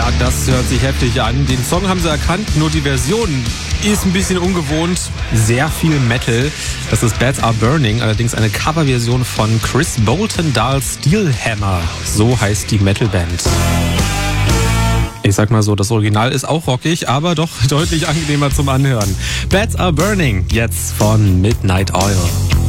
das hört sich heftig an. Den Song haben sie erkannt, nur die Version ist ein bisschen ungewohnt. Sehr viel Metal. Das ist Bats Are Burning, allerdings eine Coverversion von Chris Bolton Dahl's Steelhammer. So heißt die Metalband. Ich sag mal so, das Original ist auch rockig, aber doch deutlich angenehmer zum Anhören. Bats Are Burning, jetzt von Midnight Oil.